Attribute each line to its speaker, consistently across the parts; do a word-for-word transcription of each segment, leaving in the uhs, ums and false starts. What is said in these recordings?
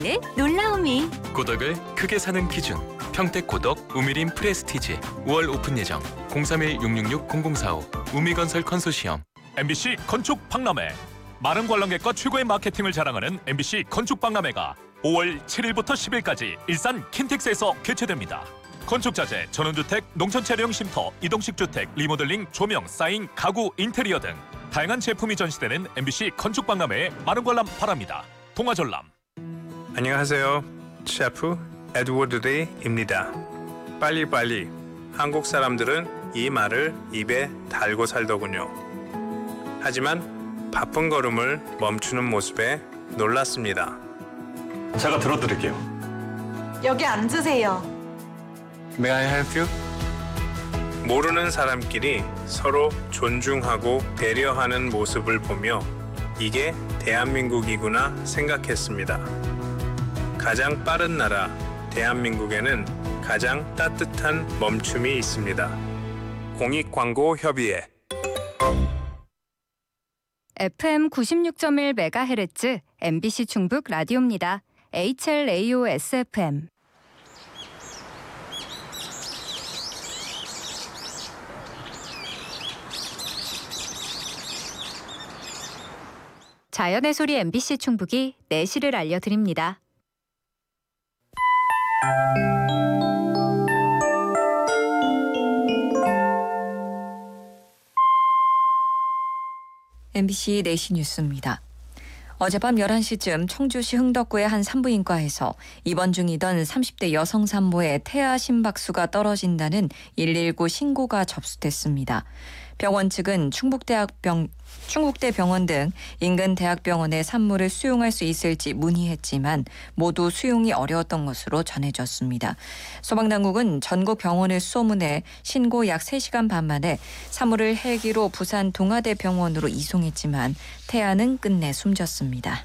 Speaker 1: 네, 놀라움이.
Speaker 2: 고덕을 크게 사는 기준 평택 고덕 우미림 프레스티지 오월 오픈 예정 공삼일 육육육 공공사오 우미건설 컨소시엄.
Speaker 3: 엠비씨 건축 박람회. 많은 관람객과 최고의 마케팅을 자랑하는 엠비씨 건축 박람회가 오월 칠일부터 십일까지 일산 킨텍스에서 개최됩니다. 건축자재, 전원주택, 농촌차량 쉼터, 이동식 주택, 리모델링, 조명, 사인, 가구, 인테리어 등 다양한 제품이 전시되는 엠비씨 건축 박람회에 많은 관람 바랍니다. 동아전람.
Speaker 4: 안녕하세요. 셰프 에드워드 레이입니다. 빨리빨리. 한국 사람들은 이 말을 입에 달고 살더군요. 하지만 바쁜 걸음을 멈추는 모습에 놀랐습니다.
Speaker 5: 제가 들어드릴게요.
Speaker 1: 여기 앉으세요.
Speaker 4: May I help you? 모르는 사람끼리 서로 존중하고 배려하는 모습을 보며 이게 대한민국이구나 생각했습니다. 가장 빠른 나라 대한민국에는 가장 따뜻한 멈춤이 있습니다. 공익광고협의회.
Speaker 6: 에프엠 구십육 점 일 메가헤르츠 엠비씨 충북 라디오입니다. 에이치엘에이오에스에프엠. 자연의 소리 엠비씨 충북이 내시를 알려드립니다. 엠비씨 내시 뉴스입니다. 어젯밤 열한 시쯤 청주시 흥덕구의 한 산부인과에서 입원 중이던 삼십 대 여성 산모의 태아 심박수가 떨어진다는 일일구 신고가 접수됐습니다. 병원 측은 충북대학병, 충북대 병원 등 인근 대학병원에 산모를 수용할 수 있을지 문의했지만 모두 수용이 어려웠던 것으로 전해졌습니다. 소방당국은 전국 병원을 수소문해 신고 약 세 시간 반 만에 산모를 헬기로 부산 동아대병원으로 이송했지만 태아는 끝내 숨졌습니다.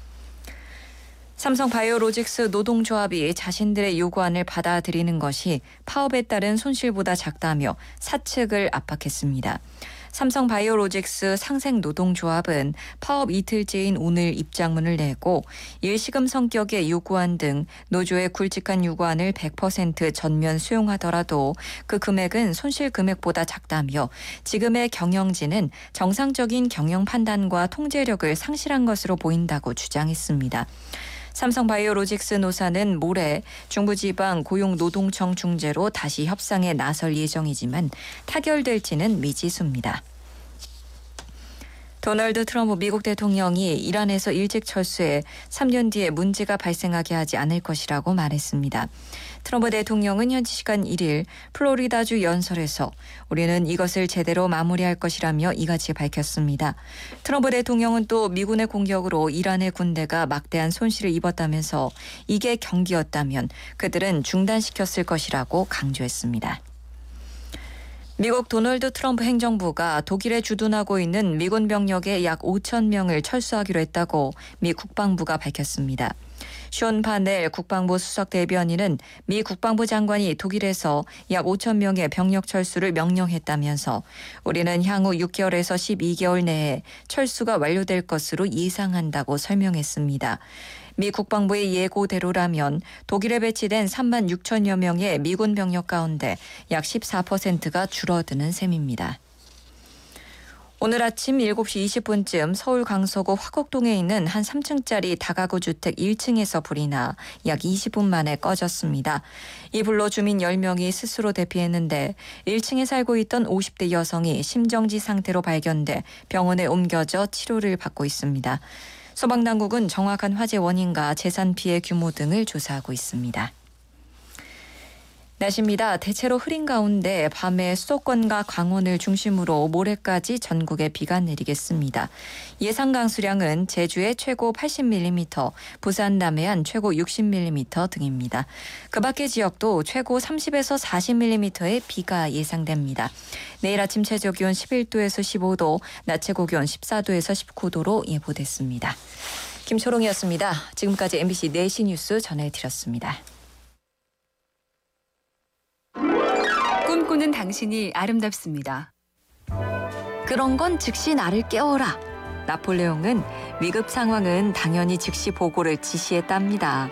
Speaker 6: 삼성바이오로직스 노동조합이 자신들의 요구안을 받아들이는 것이 파업에 따른 손실보다 작다며 사측을 압박했습니다. 삼성바이오로직스 상생노동조합은 파업 이틀째인 오늘 입장문을 내고 일시금 성격의 요구안 등 노조의 굵직한 요구안을 백 퍼센트 전면 수용하더라도 그 금액은 손실 금액보다 작다며 지금의 경영진은 정상적인 경영 판단과 통제력을 상실한 것으로 보인다고 주장했습니다. 삼성바이오로직스 노사는 모레 중부지방 고용노동청 중재로 다시 협상에 나설 예정이지만 타결될지는 미지수입니다. 도널드 트럼프 미국 대통령이 이란에서 일찍 철수해 삼 년 뒤에 문제가 발생하게 하지 않을 것이라고 말했습니다. 트럼프 대통령은 현지 시간 일 일 플로리다주 연설에서 우리는 이것을 제대로 마무리할 것이라며 이같이 밝혔습니다. 트럼프 대통령은 또 미군의 공격으로 이란의 군대가 막대한 손실을 입었다면서 이게 경기였다면 그들은 중단시켰을 것이라고 강조했습니다. 미국 도널드 트럼프 행정부가 독일에 주둔하고 있는 미군 병력의 약 오천 명을 철수하기로 했다고 미 국방부가 밝혔습니다. 숀 파넬 국방부 수석 대변인은 미 국방부 장관이 독일에서 약 오천 명의 병력 철수를 명령했다면서 우리는 향후 육 개월에서 십이 개월 내에 철수가 완료될 것으로 예상한다고 설명했습니다. 미 국방부의 예고대로라면 독일에 배치된 삼만 육천여 명의 미군 병력 가운데 약 십사 퍼센트가 줄어드는 셈입니다. 오늘 아침 일곱 시 이십 분쯤 서울 강서구 화곡동에 있는 한 삼 층짜리 다가구 주택 일 층에서 불이 나 약 이십 분 만에 꺼졌습니다. 이 불로 주민 열 명이 스스로 대피했는데 일 층에 살고 있던 오십 대 여성이 심정지 상태로 발견돼 병원에 옮겨져 치료를 받고 있습니다. 소방당국은 정확한 화재 원인과 재산 피해 규모 등을 조사하고 있습니다. 날씨입니다. 대체로 흐린 가운데 밤에 수도권과 강원을 중심으로 모레까지 전국에 비가 내리겠습니다. 예상 강수량은 제주에 최고 팔십 밀리미터, 부산 남해안 최고 육십 밀리미터 등입니다. 그 밖의 지역도 최고 삼십에서 사십 밀리미터의 비가 예상됩니다. 내일 아침 최저 기온 십일 도에서 십오 도, 낮 최고 기온 십사 도에서 십구 도로 예보됐습니다. 김초롱이었습니다. 지금까지 엠비씨 내시 뉴스 전해드렸습니다.
Speaker 7: 꿈꾸는 당신이 아름답습니다.
Speaker 6: 그런 건 즉시 나를 깨워라. 나폴레옹은 위급 상황은 당연히 즉시 보고를 지시했답니다.